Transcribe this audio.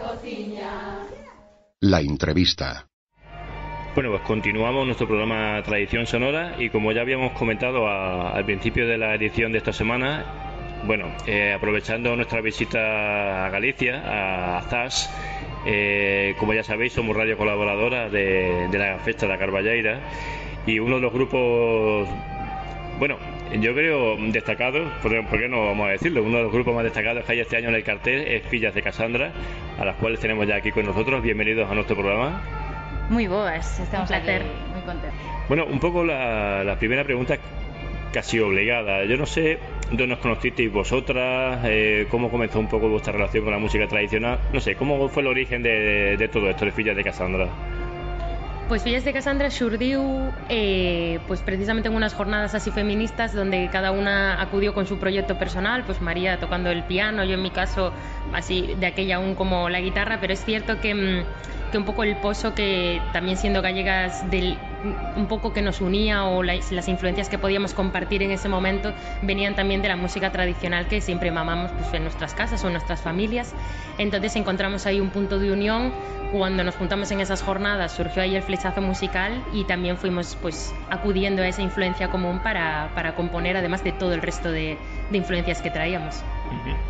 La entrevista. Bueno, pues continuamos nuestro programa Tradición Sonora y como ya habíamos comentado al principio de la edición de esta semana, bueno, aprovechando nuestra visita a Galicia, a Zas, como ya sabéis, somos radio colaboradora de la Festa da Carballeira y uno de los grupos, bueno, yo creo destacados, ¿por qué no vamos a decirlo? Uno de los grupos más destacados que hay este año en el cartel es Fillas de Casandra, a las cuales tenemos ya aquí con nosotros. Bienvenidos a nuestro programa. Muy boas, estamos aquí muy contentos. Bueno, un poco la primera pregunta casi obligada. Yo no sé dónde os conocisteis vosotras, cómo comenzó un poco vuestra relación con la música tradicional. No sé, ¿cómo fue el origen de todo esto de Fillas de Casandra? Pois Fillas de Casandra xurdiu pois precisamente en unas jornadas así feministas donde cada una acudió con su proyecto personal, pues María tocando el piano, yo en mi caso así de aquella aún como la guitarra, pero es cierto que un poco el pozo que también siendo gallegas un poco que nos unía o las influencias que podíamos compartir en ese momento venían también de la música tradicional que siempre mamamos pues, en nuestras casas o en nuestras familias. Entonces encontramos ahí un punto de unión. Cuando nos juntamos en esas jornadas surgió ahí el flechazo musical y también fuimos pues acudiendo a esa influencia común para componer, además de todo el resto de influencias que traíamos.